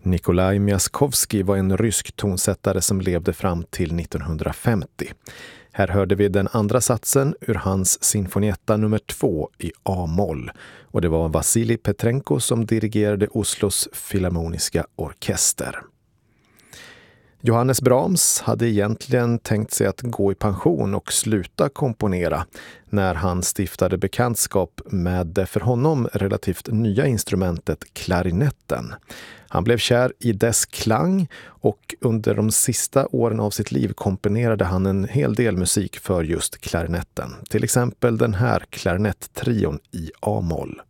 Nikolaj Miaskovsky var en rysk tonsättare som levde fram till 1950. Här hörde vi den andra satsen ur hans sinfonietta nummer 2 i A-moll. Och det var Vasilij Petrenko som dirigerade Oslos Filharmoniska orkester. Johannes Brahms hade egentligen tänkt sig att gå i pension och sluta komponera när han stiftade bekantskap med det för honom relativt nya instrumentet klarinetten. Han blev kär i dess klang och under de sista åren av sitt liv komponerade han en hel del musik för just klarinetten. Till exempel den här klarinettrion i A-moll.